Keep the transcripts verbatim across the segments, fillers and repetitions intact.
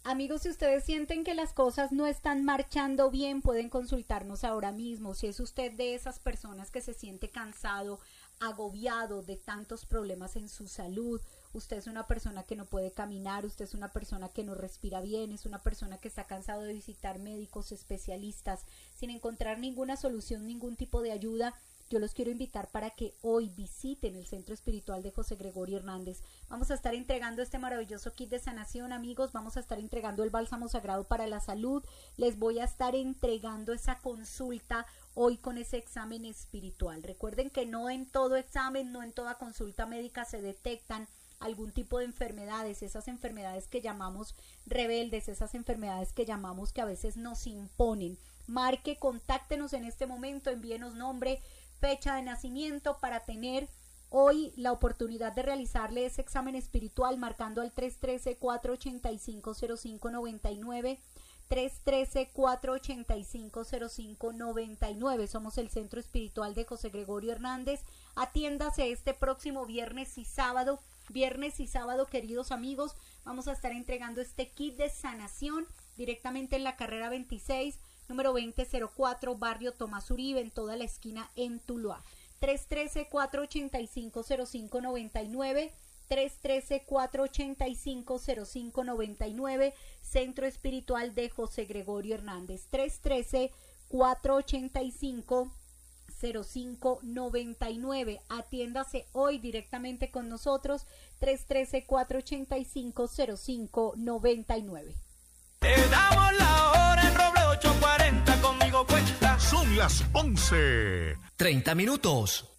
Amigos, si ustedes sienten que las cosas no están marchando bien, pueden consultarnos ahora mismo. Si es usted de esas personas que se siente cansado, agobiado de tantos problemas en su salud, usted es una persona que no puede caminar, usted es una persona que no respira bien, es una persona que está cansado de visitar médicos especialistas sin encontrar ninguna solución, ningún tipo de ayuda, yo los quiero invitar para que hoy visiten el Centro Espiritual de José Gregorio Hernández. Vamos a estar entregando este maravilloso kit de sanación, amigos. Vamos a estar entregando el bálsamo sagrado para la salud. Les voy a estar entregando esa consulta hoy con ese examen espiritual. Recuerden que no en todo examen, no en toda consulta médica se detectan algún tipo de enfermedades, esas enfermedades que llamamos rebeldes, esas enfermedades que llamamos que a veces nos imponen. Marque, contáctenos en este momento, envíenos nombre, fecha de nacimiento para tener hoy la oportunidad de realizarle ese examen espiritual marcando al tres uno tres, cuatro ocho cinco, cero cinco nueve nueve, tres uno tres, cuatro ocho cinco, cero cinco nueve nueve. Somos el Centro Espiritual de José Gregorio Hernández. Atiéndase este próximo viernes y sábado. Viernes y sábado, queridos amigos, vamos a estar entregando este kit de sanación directamente en la carrera veintiséis, número veinte cero cuatro, barrio Tomás Uribe, en toda la esquina en Tuluá. tres uno tres, cuatro ocho cinco, cero cinco nueve nueve, tres uno tres, cuatro ocho cinco, cero cinco nueve nueve, Centro Espiritual de José Gregorio Hernández. tres uno tres, cuatro ocho cinco, cero cinco nueve nueve. Atiéndase hoy directamente con nosotros. tres uno tres, cuatro ocho cinco, cero cinco nueve nueve. Te damos la hora en Roble ocho cuarenta, conmigo cuenta. Son las once. treinta minutos.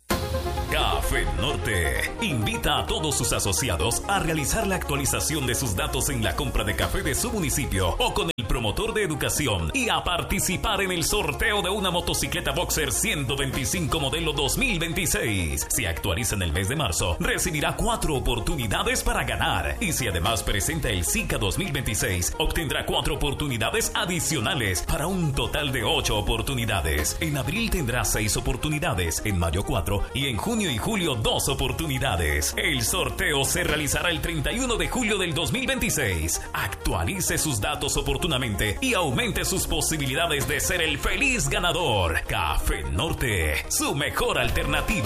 Café Norte invita a todos sus asociados a realizar la actualización de sus datos en la compra de café de su municipio o con el promotor de educación y a participar en el sorteo de una motocicleta Boxer ciento veinticinco modelo dos mil veintiséis. Si actualiza en el mes de marzo, recibirá cuatro oportunidades para ganar. Y si además presenta el SICA dos mil veintiséis, obtendrá cuatro oportunidades adicionales para un total de ocho oportunidades. En abril tendrá seis oportunidades, en mayo cuatro y en junio y julio dos oportunidades. El sorteo se realizará el treinta y uno de julio del dos mil veintiséis. Actualice sus datos oportunamente y aumente sus posibilidades de ser el feliz ganador. Café Norte, su mejor alternativa.